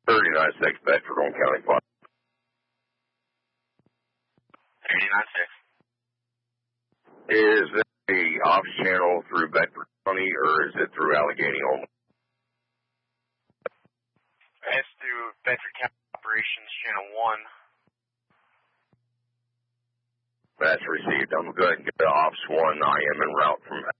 39-6 Bedford on County 5. 39-6. Is it the ops channel through Bedford County, or is it through Allegheny only? It's through Bedford County Operations Channel 1. That's received. I'm going to get to Ops 1. I am en route from